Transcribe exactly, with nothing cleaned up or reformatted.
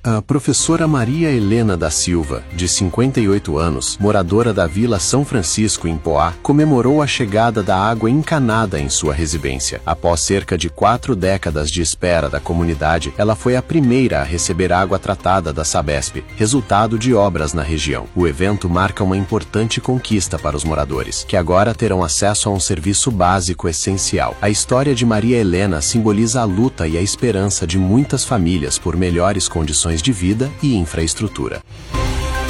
A professora Maria Helena da Silva, de cinquenta e oito anos, moradora da Vila São Francisco, em Poá, comemorou a chegada da água encanada em sua residência. Após cerca de quatro décadas de espera da comunidade, ela foi a primeira a receber água tratada da Sabesp, resultado de obras na região. O evento marca uma importante conquista para os moradores, que agora terão acesso a um serviço básico essencial. A história de Maria Helena simboliza a luta e a esperança de muitas famílias por melhores condições de vida e infraestrutura.